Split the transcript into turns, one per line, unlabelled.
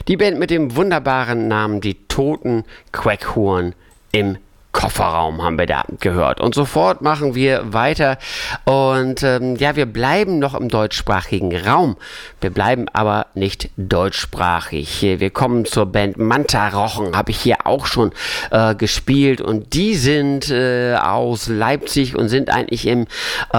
Die Band mit dem wunderbaren Namen Die Toten Queckhorn im Kofferraum haben wir da gehört. Und sofort machen wir weiter. Und wir bleiben noch im deutschsprachigen Raum. Wir bleiben aber nicht deutschsprachig. Wir kommen zur Band Manta Rochen. Habe ich hier auch schon gespielt. Und die sind aus Leipzig und sind eigentlich im